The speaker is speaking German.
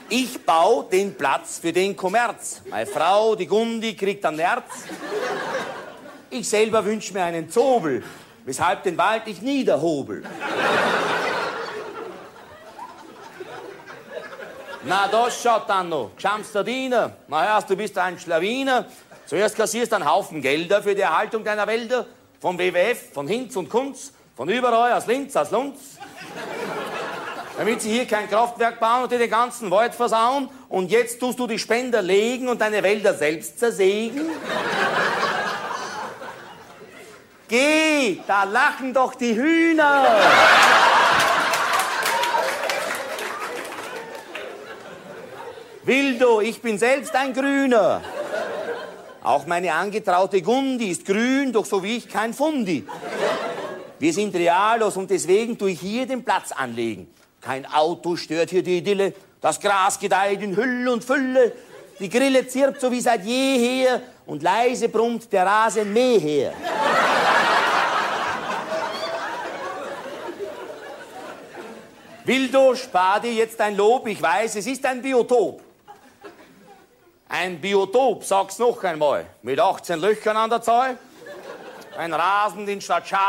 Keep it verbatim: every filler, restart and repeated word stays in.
Ich baue den Platz für den Kommerz. Meine Frau, die Gundi, kriegt ein Nerz. Ich selber wünsch mir einen Zobel, weshalb den Wald ich niederhobel. Na, das schaut dann noch. Schamster Diener. Na hörst, du bist ein Schlawiner. Zuerst kassierst du einen Haufen Gelder für die Erhaltung deiner Wälder. Vom W W F, von Hinz und Kunz, von überall, aus Linz, aus Lunz. Damit sie hier kein Kraftwerk bauen und dir den ganzen Wald versauen. Und jetzt tust du die Spender legen und deine Wälder selbst zersägen. Geh, da lachen doch die Hühner. Wildo, ich bin selbst ein Grüner. Auch meine angetraute Gundi ist grün, doch so wie ich kein Fundi. Wir sind realos und deswegen tue ich hier den Platz anlegen. Kein Auto stört hier die Idylle, das Gras gedeiht in Hülle und Fülle. Die Grille zirpt so wie seit jeher und leise brummt der Rasenmäher her. Wildo, spar dir jetzt ein Lob, ich weiß, es ist ein Biotop. Ein Biotop, sag's noch einmal, mit achtzehn Löchern an der Zahl. Ein Rasen, den statt Schaden